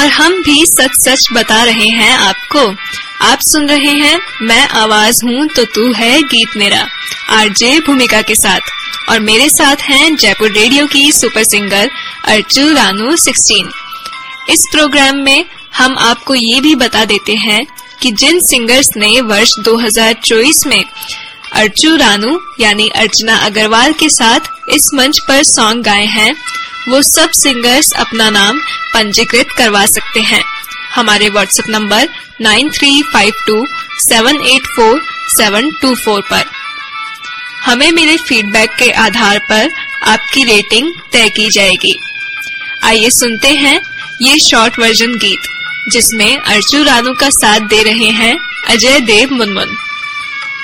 और हम भी सच सच बता रहे हैं आपको। आप सुन रहे हैं मैं आवाज हूँ तो तू है गीत मेरा, आरजे भूमिका के साथ। और मेरे साथ हैं जयपुर रेडियो की सुपर सिंगर अर्चू रानू 16। इस प्रोग्राम में हम आपको ये भी बता देते हैं कि जिन सिंगर्स ने वर्ष 2024 में अर्चू रानू यानी अर्चना अग्रवाल के साथ इस मंच पर सॉन्ग गाए हैं, वो सब सिंगर्स अपना नाम पंजीकृत करवा सकते हैं हमारे व्हाट्सएप नंबर 9352784724 पर। हमें मिले फीडबैक के आधार पर आपकी रेटिंग तय की जाएगी। आइए सुनते हैं ये शॉर्ट वर्जन गीत जिसमें अर्चू रानू का साथ दे रहे हैं अजय देव मुनमुन।